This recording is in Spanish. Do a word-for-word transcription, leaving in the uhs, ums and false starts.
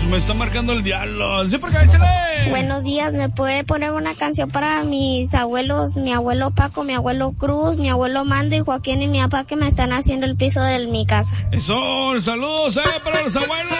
me está marcando el diablo. Sí, porque échale. Buenos días, ¿me puede poner una canción para mis abuelos, mi abuelo Paco, mi abuelo Cruz, mi abuelo Mando y Joaquín y mi papá que me están haciendo el piso de mi casa? Eso, saludos, eh, para los abuelos.